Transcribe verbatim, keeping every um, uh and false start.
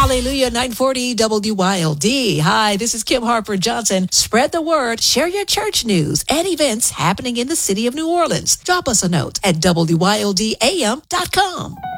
Hallelujah, nine forty W Y L D. Hi, this is Kim Harper Johnson. Spread the word, share your church news and events happening in the city of New Orleans. Drop us a note at W Y L D A M dot com.